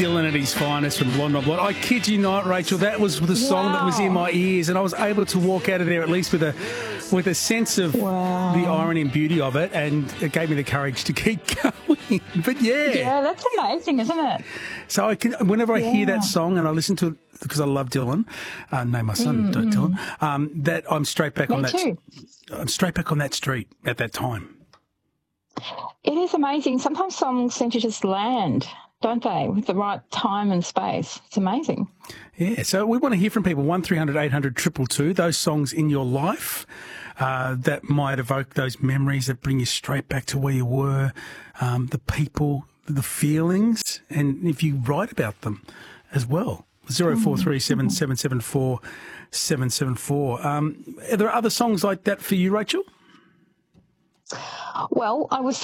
Dylan at his finest from Blonde on Blonde. I kid you not, Rachel, that was the song that was in my ears, and I was able to walk out of there at least with a sense of the irony and beauty of it, and it gave me the courage to keep going. But yeah, that's amazing, isn't it? So whenever I hear that song and I listen to it, because I love Dylan, name my son Dylan, that I'm straight back on that. Too. I'm straight back on that street at that time. It is amazing. Sometimes songs seem to just land, don't they, with the right time and space. It's amazing. Yeah, so we want to hear from people, 1300 800 222, those songs in your life that might evoke those memories that bring you straight back to where you were, the people, the feelings, and if you write about them as well. 0437 774 774. Are there other songs like that for you, Rachel? Well, I was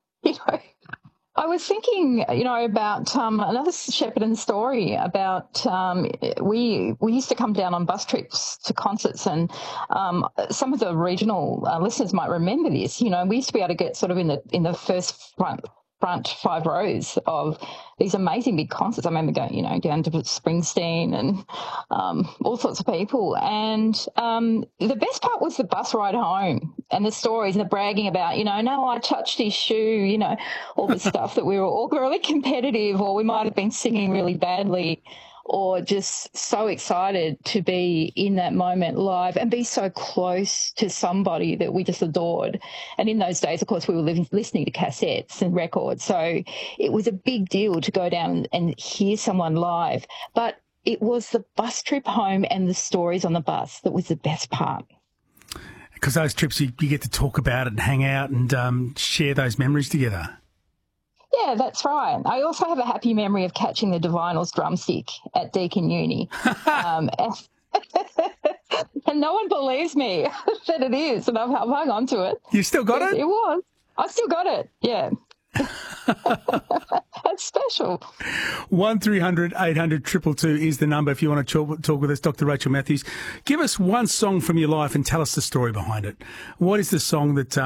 thinking, about another Shepparton story about we used to come down on bus trips to concerts, and some of the regional listeners might remember this. We used to be able to get sort of in the first front 5 rows of these amazing big concerts. I remember going, down to Springsteen and all sorts of people. And the best part was the bus ride home and the stories and the bragging about, no, I touched his shoe, all the stuff that we were all really competitive, or we might have been singing really badly, or just so excited to be in that moment live and be so close to somebody that we just adored. And in those days, of course, we were listening to cassettes and records, so it was a big deal to go down and hear someone live. But it was the bus trip home and the stories on the bus that was the best part. Because those trips, you get to talk about it and hang out and share those memories together. Yeah, that's right. I also have a happy memory of catching the Divinals drumstick at Deakin Uni. And no one believes me that it is, and I've hung on to it. You still got it? It was. I still got it, yeah. That's special. 1300 800 222 is the number if you want to talk with us, Dr. Rachel Matthews. Give us one song from your life and tell us the story behind it. What is the song that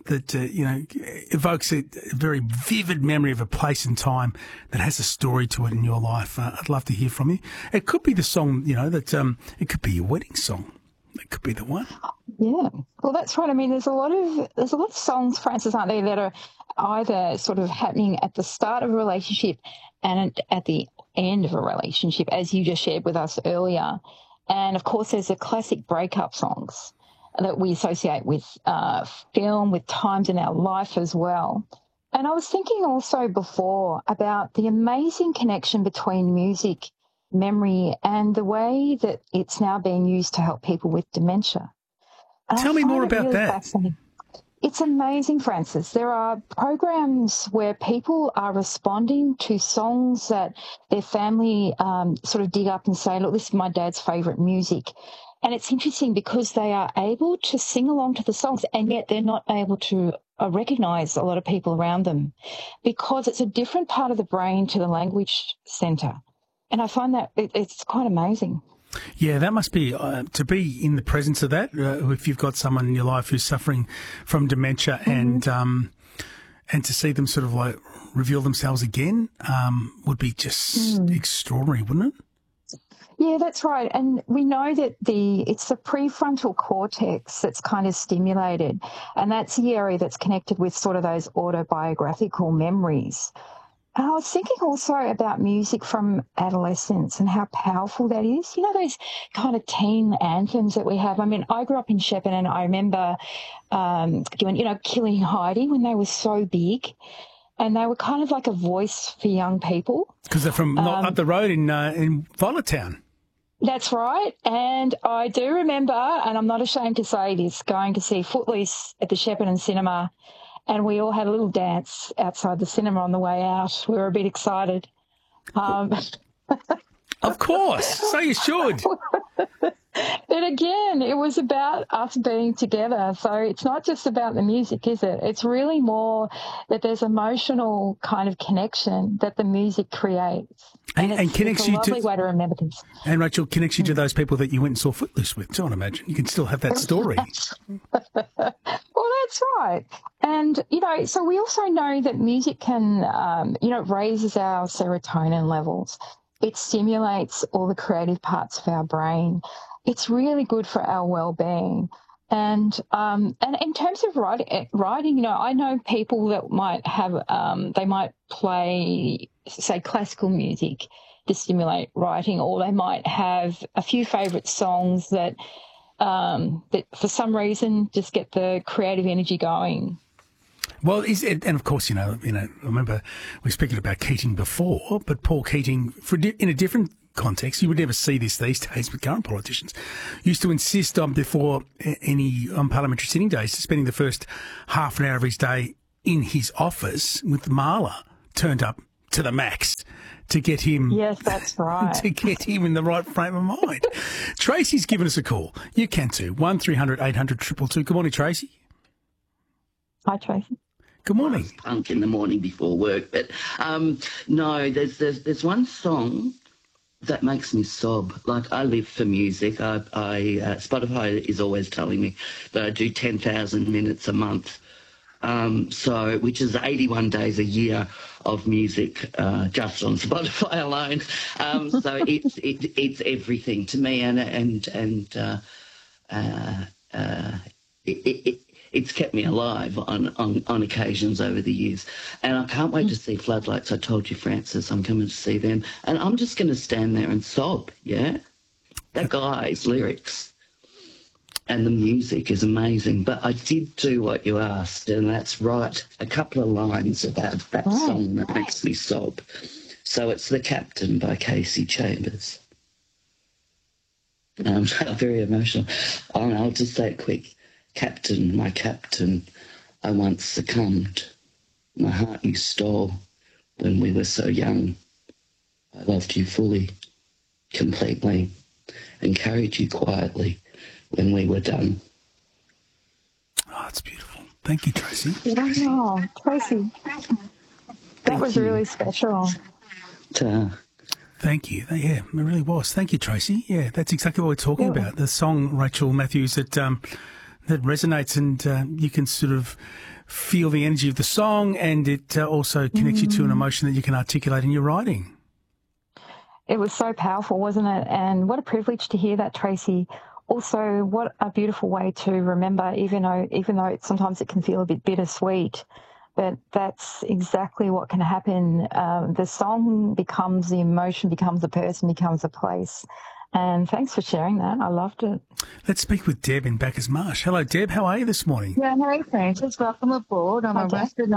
evokes a very vivid memory of a place and time that has a story to it in your life? I'd love to hear from you. It could be the song, that it could be your wedding song. It could be the one. Yeah. Well, that's right. I mean, there's a lot of songs, Francis, aren't there, that are either sort of happening at the start of a relationship and at the end of a relationship, as you just shared with us earlier. And, of course, there's the classic breakup songs that we associate with film, with times in our life as well. And I was thinking also before about the amazing connection between music, memory, and the way that it's now being used to help people with dementia. And Tell me more about that. It's amazing, Francis. There are programs where people are responding to songs that their family sort of dig up and say, look, this is my dad's favourite music. And it's interesting because they are able to sing along to the songs, and yet they're not able to recognise a lot of people around them because it's a different part of the brain to the language centre. And I find that it's quite amazing. Yeah, that must be, to be in the presence of that, if you've got someone in your life who's suffering from dementia and to see them sort of like reveal themselves again would be just extraordinary, wouldn't it? Yeah, that's right. And we know that it's the prefrontal cortex that's kind of stimulated, and that's the area that's connected with sort of those autobiographical memories. And I was thinking also about music from adolescence and how powerful that is. Those kind of teen anthems that we have. I mean, I grew up in Shepparton, and I remember doing, Killing Heidi when they were so big. And they were kind of like a voice for young people. Because they're from up the road in Violet Town. That's right. And I do remember, and I'm not ashamed to say this, going to see Footloose at the Shepparton Cinema. And we all had a little dance outside the cinema on the way out. We were a bit excited. Of course. So you should. But again, it was about us being together. So it's not just about the music, is it? It's really more that there's emotional kind of connection that the music creates. And connects you to... It's a lovely way to remember things. And, Rachel, connects you to those people that you went and saw Footloose with, too, I imagine. You can still have that story. Well, That's right. And, so we also know that music can, it raises our serotonin levels. It stimulates all the creative parts of our brain. It's really good for our well-being. And in terms of writing, I know people that might have, they might play, say, classical music to stimulate writing, or they might have a few favourite songs that for some reason just get the creative energy going. Well, and of course, I remember we were speaking about Keating before, but Paul Keating, in a different context, you would never see this these days with current politicians, used to insist on before any parliamentary sitting days, spending the first half an hour of his day in his office with Marla turned up to the max to get him. Yes, that's right. To get him in the right frame of mind. Tracy's given us a call. You can too. 1300 800 222. Good morning, Tracy. Hi, Tracy. Good morning. Punk in the morning before work, but no, there's one song that makes me sob. Like, I live for music. Spotify is always telling me that I do 10,000 minutes a month, which is 81 days a year of music just on Spotify alone. So it's everything to me, it's kept me alive on occasions over the years. And I can't wait to see Floodlights. I told you, Francis, I'm coming to see them. And I'm just going to stand there and sob, yeah? That guy's lyrics and the music is amazing. But I did do what you asked, and that's write a couple of lines about that song that makes me sob. So it's The Captain by Casey Chambers. I'm very emotional. I'll just say it quick. Captain, my captain, I once succumbed. My heart you stole when we were so young. I loved you fully, completely, and carried you quietly when we were done. Oh, it's beautiful. Thank you, Tracy. Wow, Tracy. That was really special. Thank you. Yeah, it really was. Thank you, Tracy. Yeah, that's exactly what we're talking about. The song, Rachel Matthews, that resonates, and you can sort of feel the energy of the song, and it also connects you to an emotion that you can articulate in your writing. It was so powerful, wasn't it? And what a privilege to hear that, Tracy. Also, what a beautiful way to remember, even though sometimes it can feel a bit bittersweet, but that's exactly what can happen. The song becomes the emotion, becomes the person, becomes a place. And thanks for sharing that. I loved it. Let's speak with Deb in Bacchus Marsh. Hello, Deb. How are you this morning? Yeah, hey, Francis. Welcome aboard. I'm a busted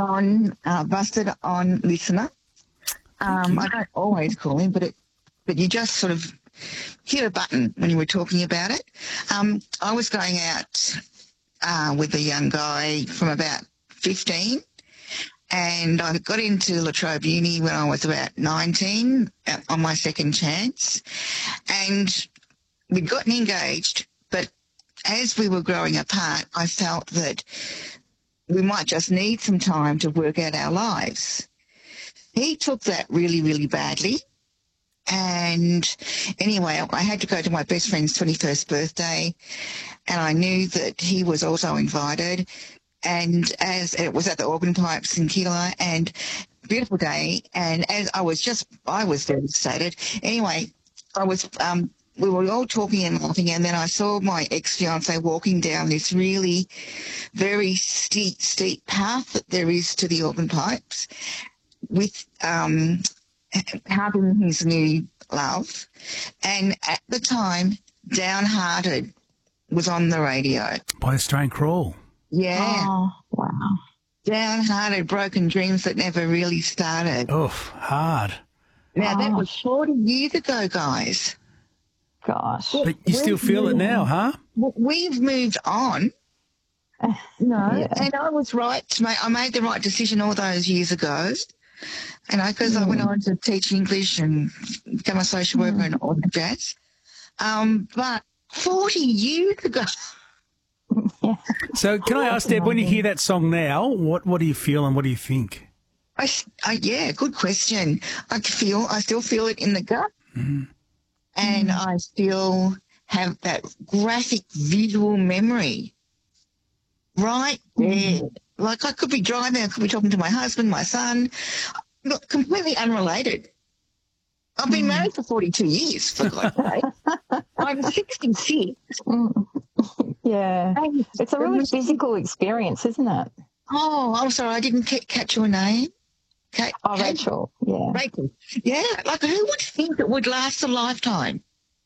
on listener. I don't always call him, but you just sort of hit a button when you were talking about it. I was going out with a young guy from about 15, and I got into La Trobe Uni when I was about 19 on my second chance. And we'd gotten engaged, but as we were growing apart, I felt that we might just need some time to work out our lives. He took that really, really badly. And anyway, I had to go to my best friend's 21st birthday, and I knew that he was also invited. And as it was at the Organ Pipes in Keilor, and beautiful day, and as I was devastated. Anyway, we were all talking and laughing, and then I saw my ex-fiancé walking down this really very steep path that there is to the Organ Pipes with hugging his new love. And at the time, Downhearted was on the radio. By Australian Crawl. Yeah. Oh, wow. Downhearted, broken dreams that never really started. Oh, hard. That was 40 years ago, guys. Gosh. But you still feel it now, huh? We've moved on. And I was right. I made the right decision all those years ago. And because I went on to teach English and become a social worker and all the jazz. But 40 years ago. So can I ask, Deb, when you hear that song now, what do you feel and what do you think? Yeah, good question. I still feel it in the gut. Mm-hmm. And I still have that graphic visual memory right there. Like I could be driving, I could be talking to my husband, my son. Look, completely unrelated. I've been married for 42 years, for God's sake. I'm 66. Yeah. It's a really physical experience, isn't it? Oh, I'm sorry, I didn't catch your name. Rachel. Yeah. Rachel. Yeah, like who would think it would last a lifetime?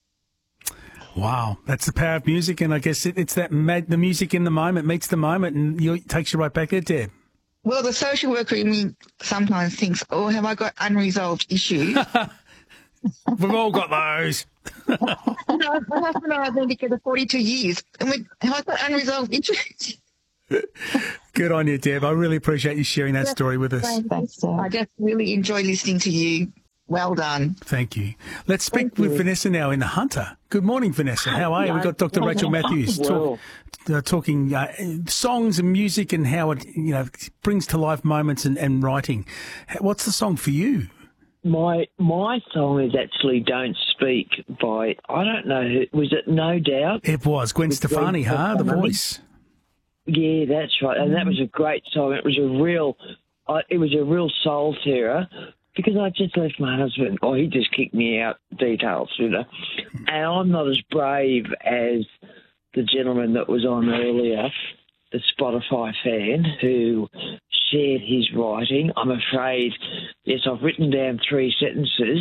Wow, that's the power of music, and I guess it's that the music in the moment meets the moment, and it takes you right back there, Deb. Well, the social worker in me sometimes thinks, oh, have I got unresolved issues? We've all got those. My husband and I have been together 42 years, and have I got unresolved issues? Good on you, Deb. I really appreciate you sharing that story with us. Thanks, Deb. I just really enjoy listening to you. Well done. Thank you. Let's speak with Vanessa now in the Hunter. Good morning, Vanessa. How are you? We've got Dr. Rachel Matthews talking songs and music and how it brings to life moments and writing. What's the song for you? My song is actually "Don't Speak" by, I don't know, was it No Doubt? It was Gwen Stefani, the voice. Yeah, that's right, and that was a great song. It was a real soul tearer. Because I just left my husband, he just kicked me out, details, and I'm not as brave as the gentleman that was on earlier, the Spotify fan, who shared his writing. I'm afraid, yes, I've written down 3 sentences,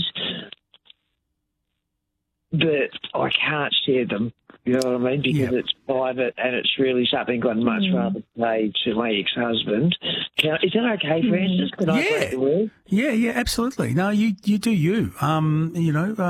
but I can't share them, you know what I mean, because it's private and it's really something I'd much rather say to my ex-husband. Is that okay, Francis? Can I break the word? Yeah, absolutely. No, you do you. You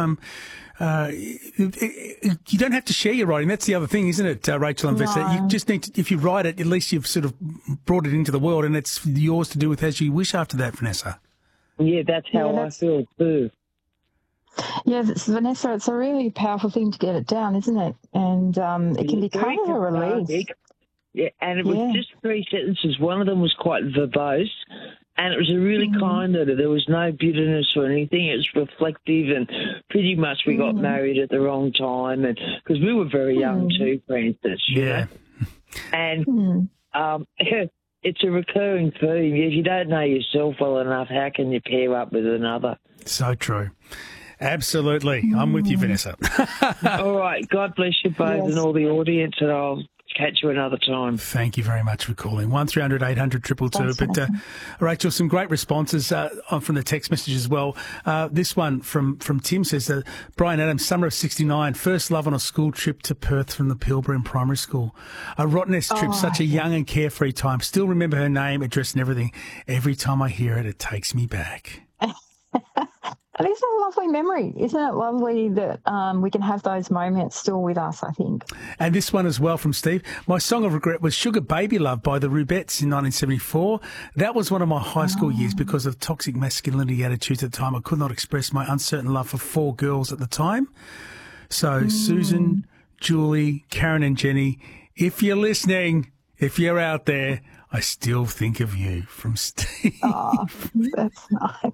don't have to share your writing. That's the other thing, isn't it, Rachel and Vanessa? You just need to, if you write it, at least you've sort of brought it into the world and it's yours to do with as you wish after that, Vanessa. Yeah, that's how I feel too. Yeah, Vanessa, it's a really powerful thing to get it down, isn't it? And it can be kind of a relief. Yeah, and it was just 3 sentences. One of them was quite verbose, and it was a really kind letter. There was no bitterness or anything. It was reflective, and pretty much we got married at the wrong time, and because we were very young too, Francis. Yeah. And it's a recurring theme. If you don't know yourself well enough, how can you pair up with another? So true. Absolutely. I'm with you, Vanessa. All right. God bless you both and all the audience, and I'll catch you another time. Thank you very much for calling. 1300 800 222. But, Rachel, some great responses from the text message as well. This one from Tim says, Brian Adams, summer of 69, first love on a school trip to Perth from the Pilbara Primary School. A Rottnest trip, such a young and carefree time. Still remember her name, address and everything. Every time I hear it, it takes me back. It is a lovely memory. Isn't it lovely that we can have those moments still with us, I think. And this one as well from Steve. My song of regret was Sugar Baby Love by the Rubettes in 1974. That was one of my high school years because of toxic masculinity attitudes at the time. I could not express my uncertain love for 4 girls at the time. So Susan, Julie, Karen and Jenny, if you're listening, if you're out there, I still think of you, from Steve. Oh, that's nice.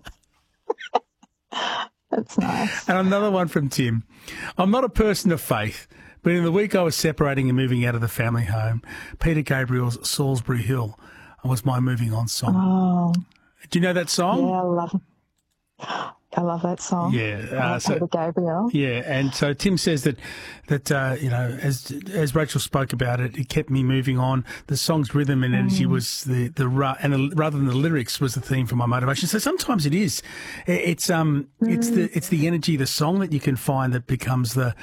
That's nice. And another one from Tim. I'm not a person of faith, but in the week I was separating and moving out of the family home, Peter Gabriel's Salisbury Hill was my moving on song. Oh. Do you know that song? Yeah, I love that song. Yeah, Peter Gabriel. Yeah, and so Tim says that as Rachel spoke about it, it kept me moving on. The song's rhythm and energy was rather than the lyrics was the theme for my motivation. So sometimes it is. It's the energy, the song that you can find that becomes the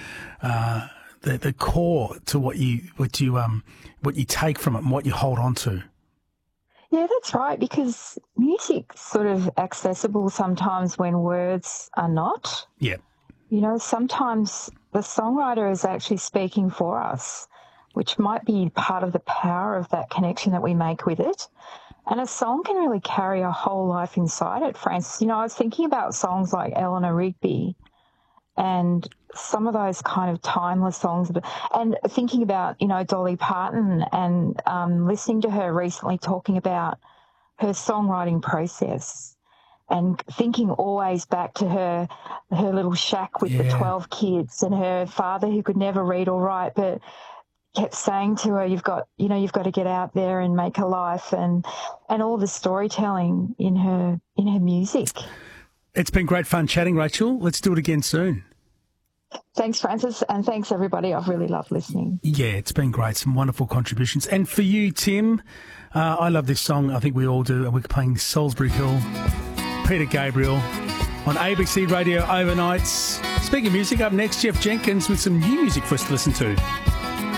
core to what you take from it and what you hold on to. Yeah, that's right, because music's sort of accessible sometimes when words are not. Yeah. You know, sometimes the songwriter is actually speaking for us, which might be part of the power of that connection that we make with it. And a song can really carry a whole life inside it, Francis. You know, I was thinking about songs like Eleanor Rigby and some of those kind of timeless songs, and thinking about, you know, Dolly Parton and listening to her recently talking about her songwriting process and thinking always back to her little shack with the 12 kids and her father who could never read or write, but kept saying to her, you've got to get out there and make a life, and all the storytelling in her music. It's been great fun chatting, Rachel. Let's do it again soon. Thanks, Francis, and thanks, everybody. I've really loved listening. Yeah, it's been great. Some wonderful contributions. And for you, Tim, I love this song. I think we all do. We're playing Salisbury Hill, Peter Gabriel, on ABC Radio Overnights. Speaking of music, up next, Jeff Jenkins with some new music for us to listen to.